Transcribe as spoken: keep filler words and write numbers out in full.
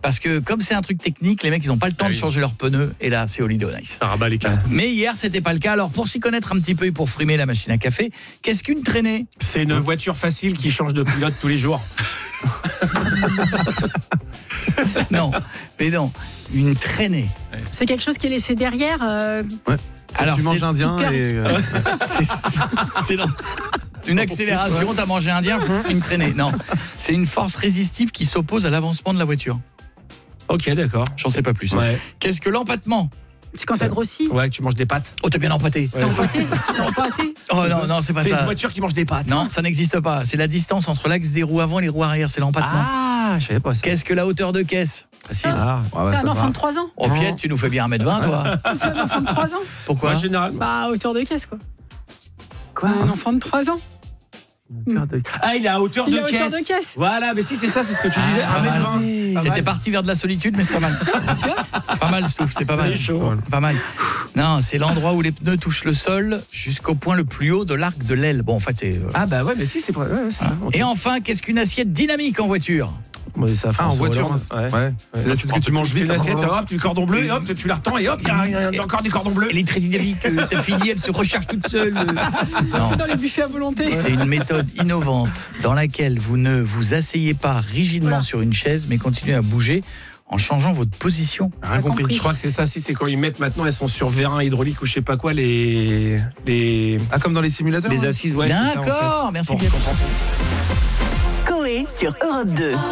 Parce que comme c'est un truc technique, les mecs ils n'ont pas le temps ah, de oui. changer leurs pneus et là c'est Holiday on Ice. Ça rabat les cartes. Mais hier c'était pas le cas. Alors pour s'y connaître un petit peu et pour frimer la machine à café, qu'est-ce qu'une traînée ? C'est une voiture facile qui change de pilote tous les jours. Non, mais non, une traînée. C'est quelque chose qui est laissé derrière. Euh... Ouais. Alors tu manges indien et euh... c'est, c'est, c'est non. Une accélération, t'as mangé indien, une traînée. Non, c'est une force résistive qui s'oppose à l'avancement de la voiture. Ok, d'accord. J'en sais pas plus. Ouais. Qu'est-ce que l'empâtement ? C'est quand t'as grossi. Ouais, que tu manges des pâtes. Oh, t'as bien empâté. Ouais. Empâté, empâté. Oh non, non, c'est pas c'est ça. C'est une voiture qui mange des pâtes. Non, ça n'existe pas. C'est la distance entre l'axe des roues avant et les roues arrière, c'est l'empâtement. Ah, je savais pas ça. Qu'est-ce que la hauteur de caisse ? Facile. Ah, ouais, c'est un enfant va. de trois ans. Oh, Piette, tu nous fais bien un mètre vingt, toi. C'est un enfant de trois ans. Pourquoi ? Moi, généralement. Bah, hauteur de caisse, quoi. Quoi ? Un enfant de trois ans. De... Ah, il est à hauteur, il de, est à caisse. hauteur de caisse. Voilà, mais si, c'est ça, c'est ce que tu disais. Ah, un mètre vingt. T'étais parti vers de la solitude, mais c'est pas mal. Tu vois ? Pas mal, Stouff, c'est pas mal. C'est chaud. Pas mal. Non, c'est l'endroit où les pneus touchent le sol jusqu'au point le plus haut de l'arc de l'aile. Bon, en fait, c'est. Euh... Ah, bah ouais, mais si, c'est. Ouais, c'est ah. Et enfin, qu'est-ce qu'une assiette dynamique en voiture ? Bon, ça, ah, en voiture, hein. ouais. ouais. ouais. C'est ce que tu manges vite. Tu l'assiette, hop, tu le cordon bleu, et hop, tu la retends, et hop, il y a, y a, y a encore des cordons bleus. Elle est très dynamique, ta fille, elle se recharge toute seule. Ça, c'est dans les buffets à volonté. C'est une méthode innovante dans laquelle vous ne vous asseyez pas rigidement voilà. sur une chaise, mais continuez à bouger en changeant votre position. Rien compris. compris. Je crois que c'est ça, si c'est quand ils mettent maintenant, elles sont sur vérin hydraulique ou je sais pas quoi, les. les... Ah, comme dans les simulateurs. Les hein. assises, ouais. D'accord, ça, en fait. merci bon. bien. Coé sur Europe deux.